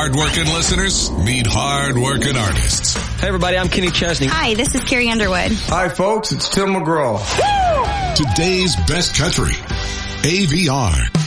hard-working listeners meet hard-working artists. Hey, everybody, I'm Kenny Chesney. Hi, this is Carrie Underwood. Hi, folks, it's Tim McGraw. Today's best country, AVR.